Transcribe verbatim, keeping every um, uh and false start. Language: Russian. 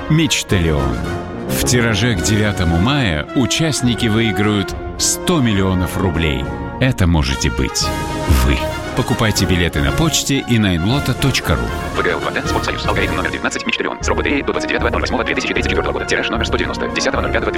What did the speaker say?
Мечталион. В тираже к девятому мая участники выиграют сто миллионов рублей. Это можете быть вы. Покупайте билеты на почте и на инлото точка ру. ВГЛ два Т, Спортсоюз, алгоритм номер девятнадцать, Мечталион. Срок лотереи до двадцать девятого ноль восьмого две тысячи тридцать четвёртого года. Тираж номер сто девяносто, десятого ноль пятого